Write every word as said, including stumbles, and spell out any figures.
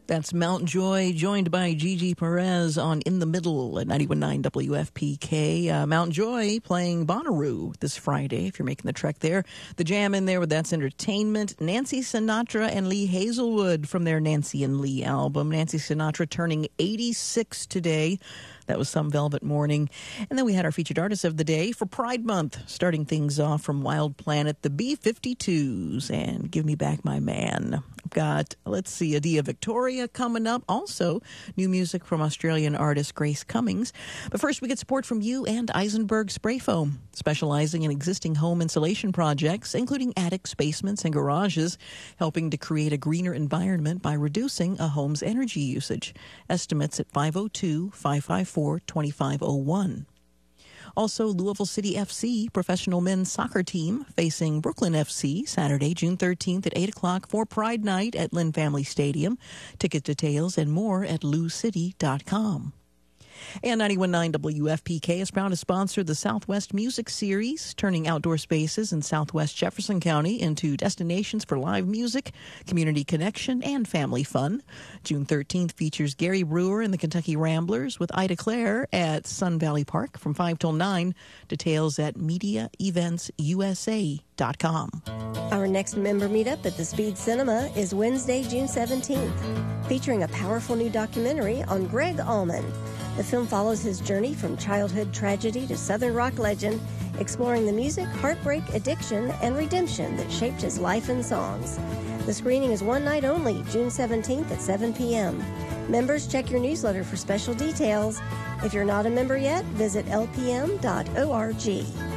That's Mount Joy, joined by Gigi Perez on In the Middle at ninety-one point nine W F P K. Uh, Mount Joy playing Bonnaroo this Friday, if you're making the trek there. The jam in there with That's Entertainment. Nancy Sinatra and Lee Hazelwood from their Nancy and Lee album. Nancy Sinatra turning eighty-six today. That was Some Velvet Morning. And then we had our featured artist of the day for Pride Month, starting things off from Wild Planet, the B fifty-twos, and Give Me Back My Man. I've got, let's see, Adia Victoria coming up. Also, new music from Australian artist Grace Cummings. But first, we get support from you and Eisenberg Spray Foam, specializing in existing home insulation projects, including attics, basements, and garages, helping to create a greener environment by reducing a home's energy usage. Estimates at five oh two, five five four, two five oh one. Also, Louisville City F C, professional men's soccer team, facing Brooklyn F C Saturday, June thirteenth at eight o'clock for Pride Night at Lynn Family Stadium. Ticket details and more at lou city dot com. And ninety-one point nine W F P K is proud to sponsor the Southwest Music Series, turning outdoor spaces in southwest Jefferson County into destinations for live music, community connection, and family fun. June thirteenth features Gary Brewer and the Kentucky Ramblers with Ida Clare at Sun Valley Park from five till nine. Details at media events u s a dot com. Our next member meetup at the Speed Cinema is Wednesday, June seventeenth, featuring a powerful new documentary on Greg Allman. The film follows his journey from childhood tragedy to Southern rock legend, exploring the music, heartbreak, addiction, and redemption that shaped his life and songs. The screening is one night only, June seventeenth at seven p.m. Members, check your newsletter for special details. If you're not a member yet, visit l p m dot org.